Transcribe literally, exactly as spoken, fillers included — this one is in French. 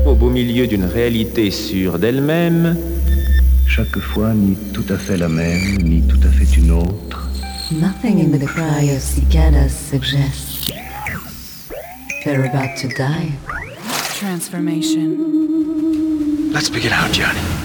Au beau milieu d'une réalité sûre d'elle-même, chaque fois ni tout à fait la même, ni tout à fait une autre. Nothing in the cry of cicadas suggests they're about to die. Transformation. Let's begin out, Johnny.